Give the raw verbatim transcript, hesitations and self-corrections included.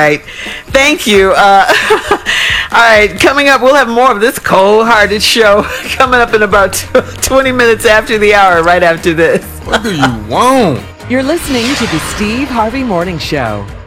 right. Thank you. Uh, all right. Coming up, we'll have more of this cold-hearted show coming up in about twenty minutes after the hour, right after this. What do you want? You're listening to the Steve Harvey Morning Show.